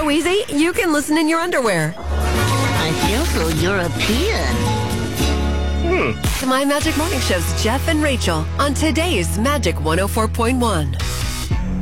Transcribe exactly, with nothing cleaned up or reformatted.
so easy, you can listen in your underwear. I feel so European. Hmm. The My Magic Morning Show's Jeff and Rachel on today's Magic one oh four point one.